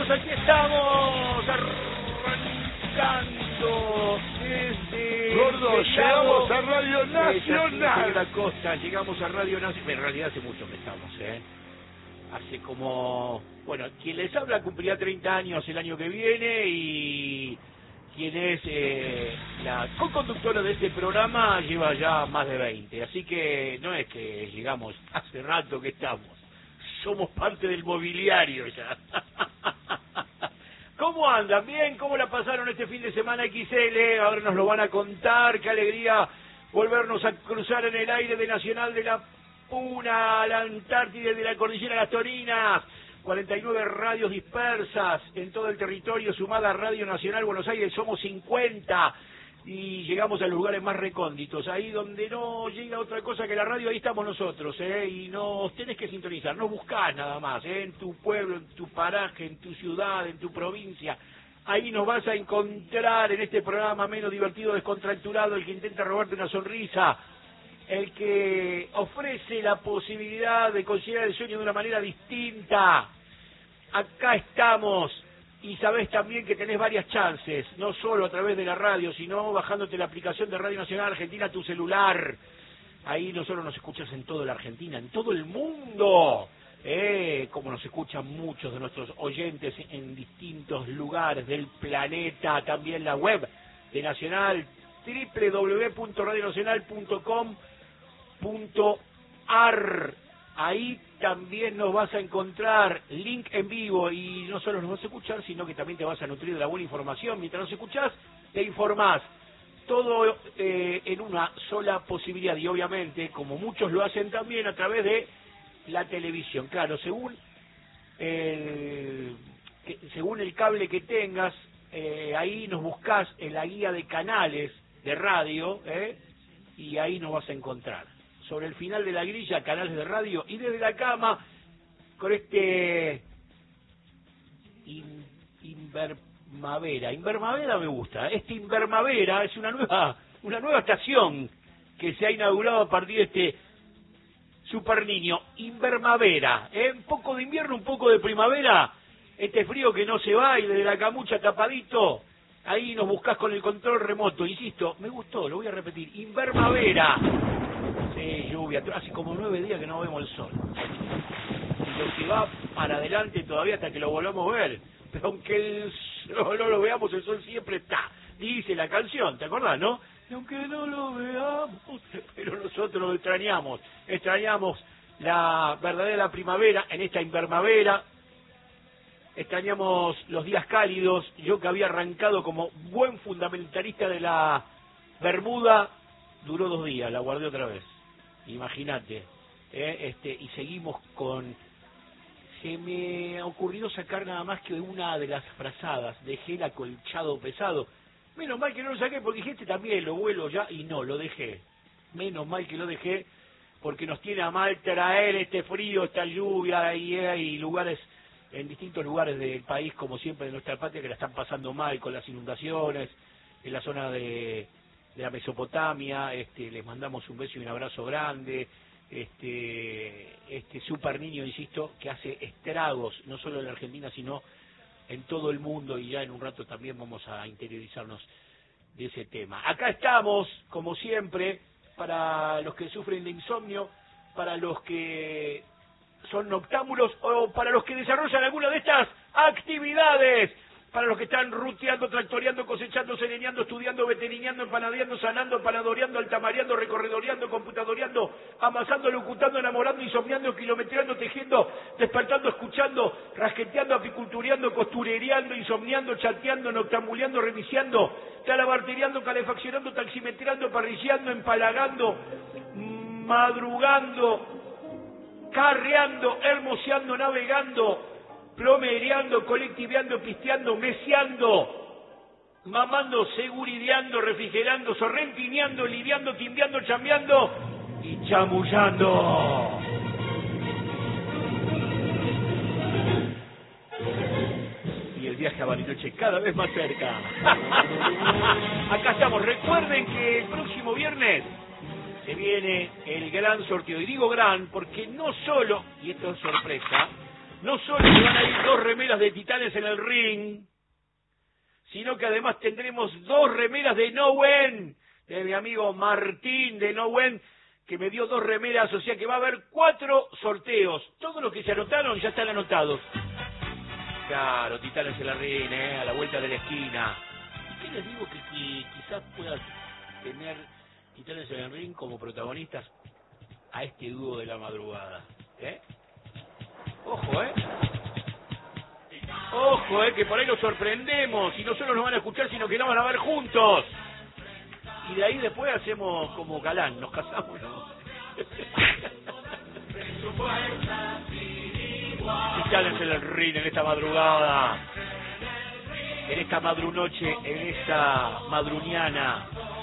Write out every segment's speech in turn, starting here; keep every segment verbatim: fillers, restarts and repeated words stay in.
estamos, aquí estamos, arrancando este... Gordo, llegamos a Radio Nacional. La costa, llegamos a Radio Nacional, en realidad hace mucho que estamos, ¿eh? Hace como... Bueno, quien les habla cumplirá treinta años el año que viene y quien es eh, la co-conductora de este programa lleva ya más de veinte. Así que no es que llegamos hace rato que estamos. Somos parte del mobiliario ya. ¿Cómo andan? ¿Bien? ¿Cómo la pasaron este fin de semana X L? Ahora nos lo van a contar. Qué alegría volvernos a cruzar en el aire de Nacional de la Puna, la Antártida y de la Cordillera de las Torinas. cuarenta y nueve radios dispersas en todo el territorio, sumada a Radio Nacional Buenos Aires, somos cincuenta. Y llegamos a los lugares más recónditos, ahí donde no llega otra cosa que la radio, ahí estamos nosotros, ¿eh? Y nos tenés que sintonizar, no buscás nada más, ¿eh? En tu pueblo, en tu paraje, en tu ciudad, en tu provincia. Ahí nos vas a encontrar en este programa menos divertido, descontracturado, el que intenta robarte una sonrisa, el que ofrece la posibilidad de considerar el sueño de una manera distinta. Acá estamos. Y sabés también que tenés varias chances, no solo a través de la radio, sino bajándote la aplicación de Radio Nacional Argentina a tu celular. Ahí no solo nos escuchas en toda la Argentina, en todo el mundo, eh, como nos escuchan muchos de nuestros oyentes en distintos lugares del planeta. También la web de Nacional, doble u doble u doble u punto radio nacional punto com punto a r. Ahí también nos vas a encontrar link en vivo y no solo nos vas a escuchar, sino que también te vas a nutrir de la buena información. Mientras nos escuchás, te informás. Todo eh, en una sola posibilidad y obviamente, como muchos lo hacen también, a través de la televisión. Claro, según el, que, según el cable que tengas, eh, ahí nos buscás en la guía de canales de radio, eh, y ahí nos vas a encontrar. Sobre el final de la grilla, canales de radio, y desde la cama, con este in, Invermavera. Invermavera me gusta. Este Invermavera es una nueva, una nueva estación que se ha inaugurado a partir de este Super Niño. Invermavera, ¿eh? Un poco de invierno, un poco de primavera, este frío que no se va y desde la camucha tapadito, ahí nos buscás con el control remoto. Insisto, me gustó, lo voy a repetir. Invermavera. Sí, lluvia, hace como nueve días que no vemos el sol. Y lo que va para adelante todavía hasta que lo volvamos a ver. Pero aunque el, no, no lo veamos, el sol siempre está. Dice la canción, ¿te acordás, no? Y aunque no lo veamos, pero nosotros lo extrañamos. Extrañamos la verdadera primavera en esta Invermavera. Extrañamos los días cálidos. Yo que había arrancado como buen fundamentalista de la Bermuda, duró dos días, la guardé otra vez. Imagínate, ¿eh? este, y seguimos con... Se me ha ocurrido sacar nada más que una de las frazadas, dejé el acolchado pesado. Menos mal que no lo saqué, porque dije, este también lo vuelo ya, y no, lo dejé. Menos mal que lo dejé, porque nos tiene a mal traer este frío, esta lluvia, y hay lugares, en distintos lugares del país, como siempre de nuestra patria, que la están pasando mal con las inundaciones, en la zona de... de la Mesopotamia. Este, les mandamos un beso y un abrazo grande. Este, este super niño, insisto, que hace estragos, no solo en la Argentina, sino en todo el mundo, y ya en un rato también vamos a interiorizarnos de ese tema. Acá estamos, como siempre, para los que sufren de insomnio, para los que son noctámbulos o para los que desarrollan alguna de estas actividades, para los que están ruteando, tractoreando, cosechando, sereñando, estudiando, veterineando, empanadeando, sanando, panadoreando, altamareando, recorredoreando, computadoreando, amasando, locutando, enamorando, insomniando, kilometreando, tejiendo, despertando, escuchando, rasqueteando, apicultureando, costurereando, insomniando, chateando, noctambuleando, reviciando, talabartereando, calefaccionando, taximetreando, parrilleando, empalagando, madrugando, carreando, hermoseando, navegando, plomereando, colectiveando, pisteando, meseando, mamando, segurideando, refrigerando, sorrentineando, lidiando, timbeando, chambeando y chamullando. Y el viaje a Bariloche cada vez más cerca. Acá estamos. Recuerden que el próximo viernes se viene el gran sorteo. Y digo gran porque no solo, y esto es sorpresa, no solo que van a ir dos remeras de Titanes en el ring, sino que además tendremos dos remeras de No When, de mi amigo Martín de No When, que me dio dos remeras, o sea que va a haber cuatro sorteos. Todos los que se anotaron ya están anotados. Claro, Titanes en el ring, ¿eh? A la vuelta de la esquina. ¿Qué les digo? Que, que quizás puedas tener Titanes en el ring como protagonistas a este dúo de la madrugada, ¿eh? Ojo, ¿eh? Ojo, ¿eh? Que por ahí los sorprendemos y no solo nos van a escuchar, sino que nos van a ver juntos. Y de ahí después hacemos como Galán, nos casamos, ¿no? Titanes en el ring en esta madrugada, en esta madrunoche, en esta madruniana.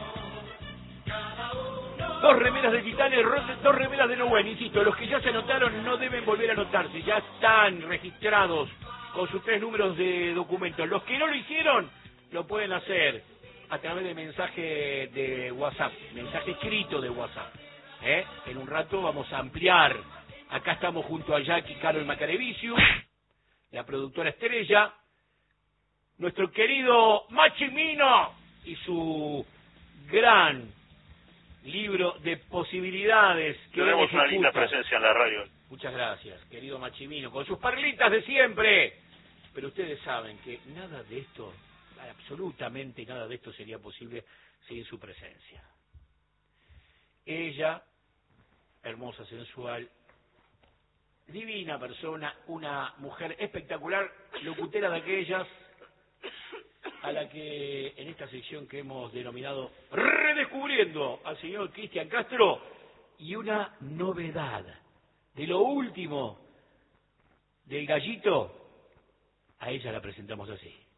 Dos remeras de Titanes, dos remeras de No When. Insisto, los que ya se anotaron no deben volver a anotarse, ya están registrados con sus tres números de documentos. Los que no lo hicieron, lo pueden hacer a través de mensaje de WhatsApp, mensaje escrito de WhatsApp. ¿Eh? En un rato vamos a ampliar. Acá estamos junto a Jackie Carol Macarevicius, la productora estrella, nuestro querido Machimino y su gran libro de posibilidades. Que tenemos una linda presencia en la radio. Muchas gracias, querido Machimino, con sus perlitas de siempre. Pero ustedes saben que nada de esto, absolutamente nada de esto sería posible sin su presencia. Ella, hermosa, sensual, divina persona, una mujer espectacular, locutera de aquellas, a la que en esta sección que hemos denominado Redescubriendo al señor Cristian Castro, y una novedad de lo último del Gallito, a ella la presentamos así.